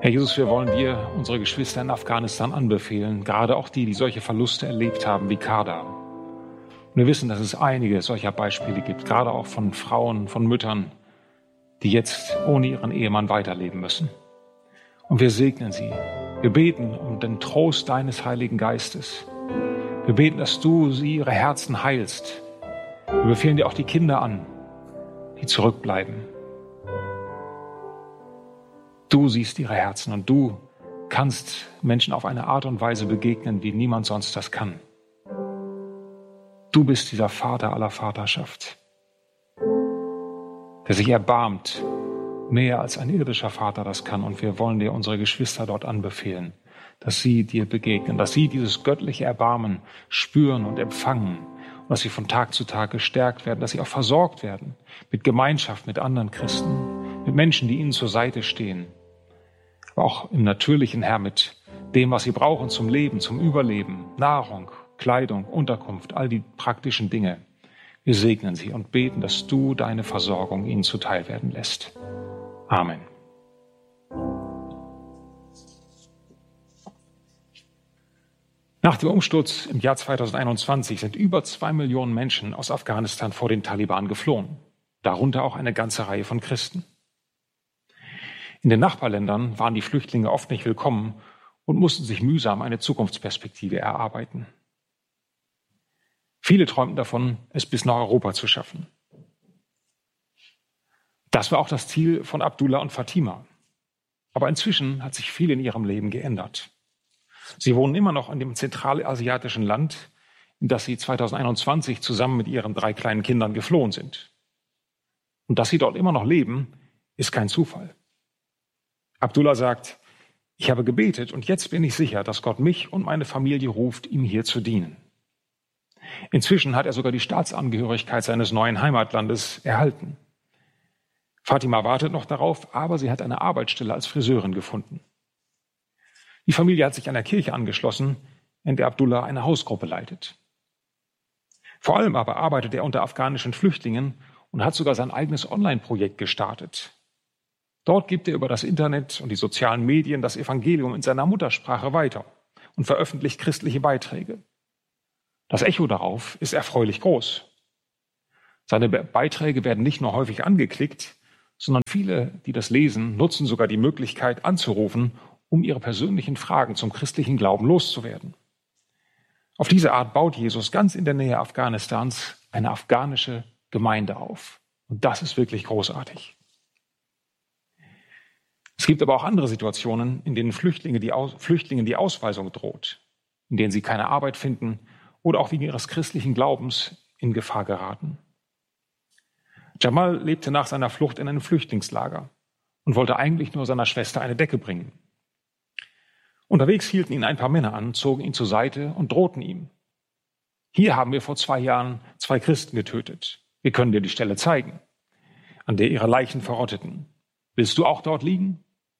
Herr Jesus, wir wollen dir unsere Geschwister in Afghanistan anbefehlen, gerade auch die, die solche Verluste erlebt haben wie Kada. Und wir wissen, dass es einige solcher Beispiele gibt, gerade auch von Frauen, von Müttern, die jetzt ohne ihren Ehemann weiterleben müssen. Und wir segnen sie. Wir beten um den Trost deines Heiligen Geistes. Wir beten, dass du ihre Herzen heilst. Wir befehlen dir auch die Kinder an, die zurückbleiben. Du siehst ihre Herzen und du kannst Menschen auf eine Art und Weise begegnen, wie niemand sonst das kann. Du bist dieser Vater aller Vaterschaft, der sich erbarmt, mehr als ein irdischer Vater das kann. Und wir wollen dir unsere Geschwister dort anbefehlen, dass sie dir begegnen, dass sie dieses göttliche Erbarmen spüren und empfangen und dass sie von Tag zu Tag gestärkt werden, dass sie auch versorgt werden mit Gemeinschaft, mit anderen Christen, mit Menschen, die ihnen zur Seite stehen. Aber auch im natürlichen, Herr, mit dem, was sie brauchen zum Leben, zum Überleben, Nahrung, Kleidung, Unterkunft, all die praktischen Dinge. Wir segnen sie und beten, dass du deine Versorgung ihnen zuteil werden lässt. Amen. Nach dem Umsturz im Jahr 2021 sind über 2 Millionen Menschen aus Afghanistan vor den Taliban geflohen, darunter auch eine ganze Reihe von Christen. In den Nachbarländern waren die Flüchtlinge oft nicht willkommen und mussten sich mühsam eine Zukunftsperspektive erarbeiten. Viele träumten davon, es bis nach Europa zu schaffen. Das war auch das Ziel von Abdullah und Fatima. Aber inzwischen hat sich viel in ihrem Leben geändert. Sie wohnen immer noch in dem zentralasiatischen Land, in das sie 2021 zusammen mit ihren 3 kleinen Kindern geflohen sind. Und dass sie dort immer noch leben, ist kein Zufall. Abdullah sagt, ich habe gebetet und jetzt bin ich sicher, dass Gott mich und meine Familie ruft, ihm hier zu dienen. Inzwischen hat er sogar die Staatsangehörigkeit seines neuen Heimatlandes erhalten. Fatima wartet noch darauf, aber sie hat eine Arbeitsstelle als Friseurin gefunden. Die Familie hat sich einer Kirche angeschlossen, in der Abdullah eine Hausgruppe leitet. Vor allem aber arbeitet er unter afghanischen Flüchtlingen und hat sogar sein eigenes Online-Projekt gestartet. Dort gibt er über das Internet und die sozialen Medien das Evangelium in seiner Muttersprache weiter und veröffentlicht christliche Beiträge. Das Echo darauf ist erfreulich groß. Seine Beiträge werden nicht nur häufig angeklickt, sondern viele, die das lesen, nutzen sogar die Möglichkeit anzurufen, um ihre persönlichen Fragen zum christlichen Glauben loszuwerden. Auf diese Art baut Jesus ganz in der Nähe Afghanistans eine afghanische Gemeinde auf. Und das ist wirklich großartig. Es gibt aber auch andere Situationen, in denen Flüchtlingen die Ausweisung droht, in denen sie keine Arbeit finden oder auch wegen ihres christlichen Glaubens in Gefahr geraten. Jamal lebte nach seiner Flucht in einem Flüchtlingslager und wollte eigentlich nur seiner Schwester eine Decke bringen. Unterwegs hielten ihn ein paar Männer an, zogen ihn zur Seite und drohten ihm. Hier haben wir vor 2 Jahren 2 Christen getötet. Wir können dir die Stelle zeigen, an der ihre Leichen verrotteten. Willst du auch dort liegen?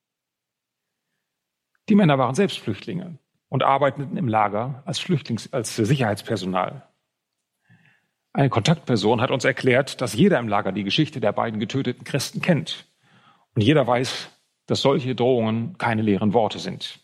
Die Männer waren selbst Flüchtlinge und arbeiteten im Lager als Sicherheitspersonal. Eine Kontaktperson hat uns erklärt, dass jeder im Lager die Geschichte der beiden getöteten Christen kennt. Und jeder weiß, dass solche Drohungen keine leeren Worte sind.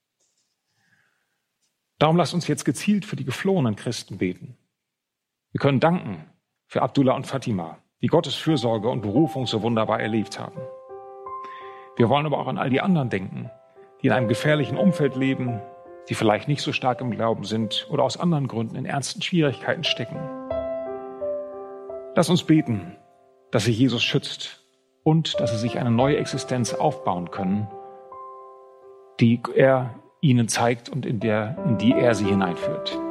Darum lasst uns jetzt gezielt für die geflohenen Christen beten. Wir können danken für Abdullah und Fatima, die Gottes Fürsorge und Berufung so wunderbar erlebt haben. Wir wollen aber auch an all die anderen denken, die in einem gefährlichen Umfeld leben, die vielleicht nicht so stark im Glauben sind oder aus anderen Gründen in ernsten Schwierigkeiten stecken. Lass uns beten, dass sie Jesus schützt und dass sie sich eine neue Existenz aufbauen können, die er ihnen zeigt und in die er sie hineinführt.